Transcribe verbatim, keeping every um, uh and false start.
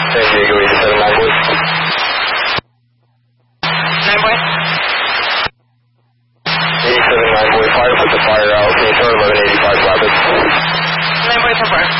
San Diego eighty-seven nine boys. nine boy? eighty-seven nine boy, fire, put the fire out. Can you start eleven eighty-five rapid? nine boy, so far.